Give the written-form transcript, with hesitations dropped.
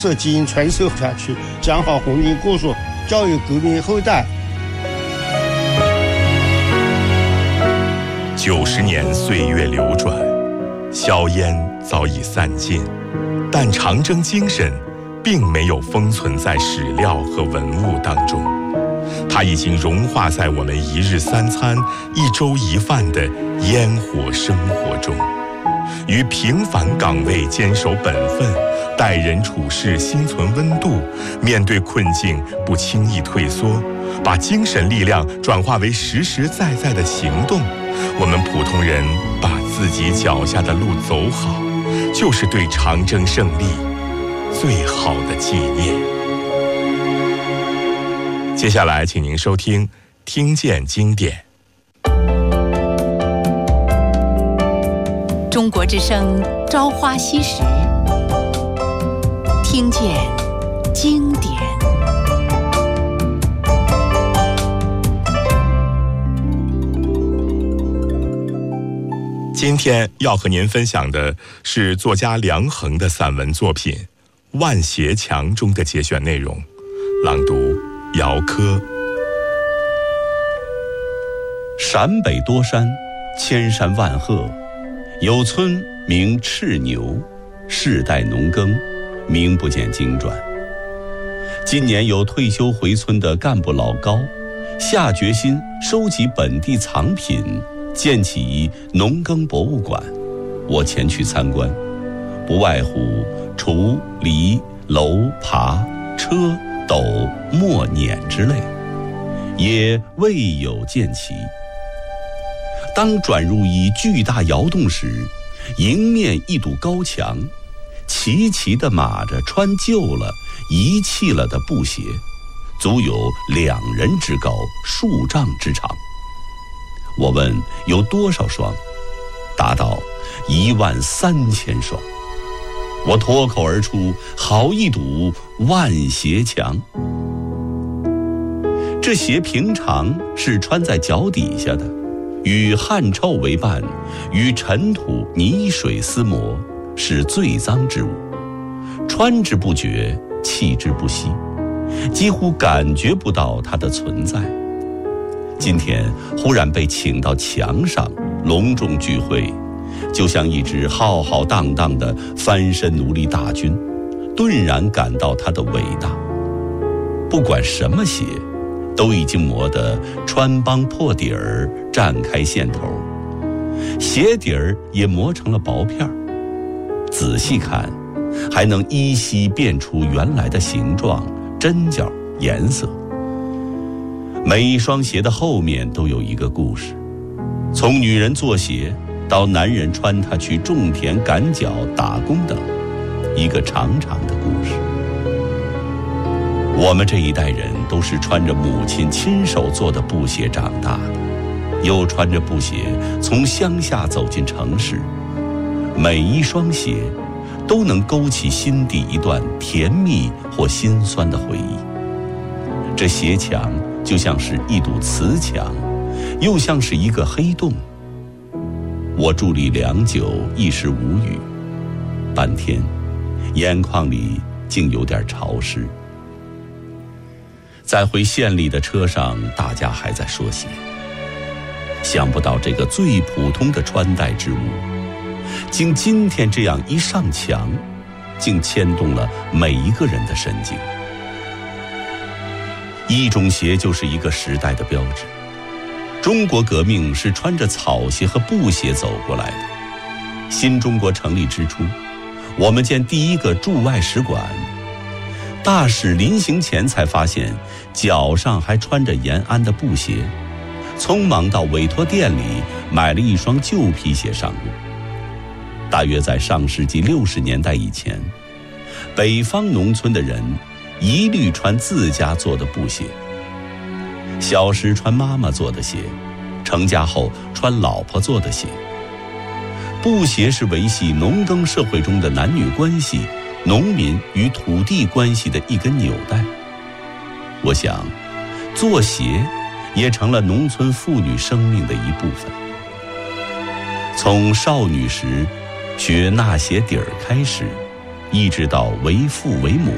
这基因传授下去，讲好红军故事，教育革命后代。 90年岁月流转，硝烟早已散尽，但长征精神并没有封存在史料和文物当中，它已经融化在我们一日三餐、一粥一饭的烟火生活中。于平凡岗位坚守本分，待人处事心存温度，面对困境不轻易退缩，把精神力量转化为实实在在的行动。我们普通人把自己脚下的路走好，就是对长征胜利最好的纪念。接下来请您收听听见经典。 中国之声朝花夕拾，听见经典。 今天要和您分享的是作家梁衡的散文作品《万斜墙》中的节选内容，朗读姚科。 陕北多山，千山万壑，有村名赤牛，世代农耕，名不见经传。今年有退休回村的干部老高，下决心收集本地藏品，建起农耕博物馆。我前去参观，不外乎锄、犁、篓、耙、车、斗、磨、碾之类，也未有见齐。当转入一巨大窑洞时，迎面一堵高墙，齐齐地码着穿旧了、遗弃了的布鞋，足有2人之高，数丈之长。我问有多少双，答道13000双。我脱口而出：好一堵万斜墙！这鞋平常是穿在脚底下的，与汗臭为伴，与尘土泥水厮磨，是最脏之物，穿之不觉，弃之不惜，几乎感觉不到它的存在。今天忽然被请到墙上隆重聚会，就像一支浩浩荡荡的翻身奴隶大军，顿然感到它的伟大。不管什么鞋，都已经磨得穿帮破底儿，绽开线头，鞋底儿也磨成了薄片儿。仔细看，还能依稀辨出原来的形状、针脚、颜色。每一双鞋的后面都有一个故事，从女人做鞋到男人穿它去种田、赶脚、打工等，一个长长的故事。我们这一代人都是穿着母亲亲手做的布鞋长大的，又穿着布鞋从乡下走进城市，每一双鞋都能勾起心底一段甜蜜或心酸的回忆。这鞋墙就像是一堵瓷墙，又像是一个黑洞。我伫立良久，一时无语，半天眼眶里竟有点潮湿。在回县里的车上，大家还在说鞋，想不到这个最普通的穿戴之物，经今天这样一上墙，竟牵动了每一个人的神经。一种鞋就是一个时代的标志。中国革命是穿着草鞋和布鞋走过来的。新中国成立之初，我们建第一个驻外使馆，大使临行前才发现脚上还穿着延安的布鞋，匆忙到委托店里买了一双旧皮鞋上路。大约在上世纪60年代以前，北方农村的人一律穿自家做的布鞋，小时穿妈妈做的鞋，成家后穿老婆做的鞋。布鞋是维系农耕社会中的男女关系、农民与土地关系的一根纽带。我想，做鞋也成了农村妇女生命的一部分。从少女时学纳鞋底儿开始，一直到为父为母，